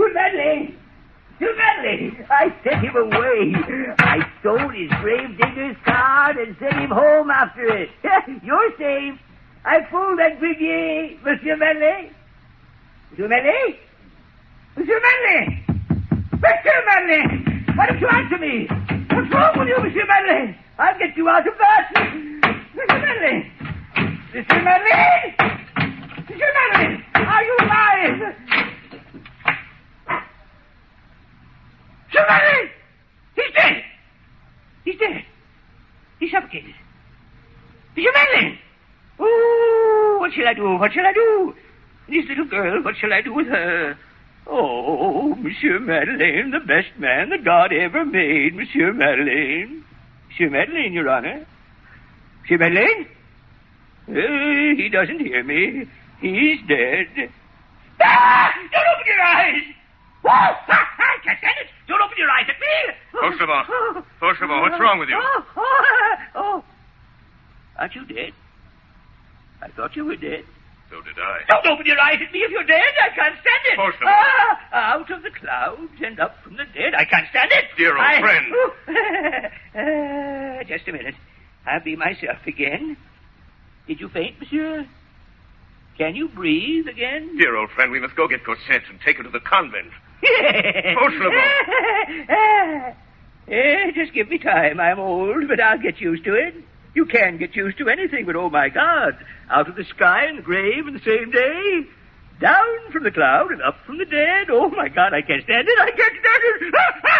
Monsieur Medley! Monsieur Medley! I sent him away. I stole his gravedigger's card and sent him home after it. You're safe. I fooled that Grenier, Monsieur Medley. Monsieur Medley? Monsieur Medley! Monsieur Medley! Why don't you answer me? What's wrong with you, Monsieur Medley? I'll get you out of that. Monsieur Medley! Monsieur Medley! Monsieur Medley! Are you alive? Monsieur Medley! He's dead! He's dead. He's suffocated. Monsieur Medley! Oh, what shall I do? What shall I do? This little girl, what shall I do with her? Oh, Monsieur Madeleine, the best man that God ever made, Monsieur Madeleine. Monsieur Madeleine, Your Honor. Monsieur Madeleine? He doesn't hear me. He's dead. Ah! Don't open your eyes! Whoa! I can't stand it! Don't open your eyes at me! Fauchelevent, what's wrong with you? Oh. Aren't you dead? I thought you were dead. So did I. Don't open your eyes at me if you're dead. I can't stand it. Fauchelevent. Out of the clouds and up from the dead. I can't stand it. Dear old friend. Just a minute. I'll be myself again. Did you faint, monsieur? Can you breathe again? Dear old friend, we must go get Cosette and take her to the convent. Fauchelevent. Just give me time. I'm old, but I'll get used to it. You can get used to anything, but oh, my God. Out of the sky and the grave in the same day. Down from the cloud and up from the dead. Oh, my God, I can't stand it. I can't stand it.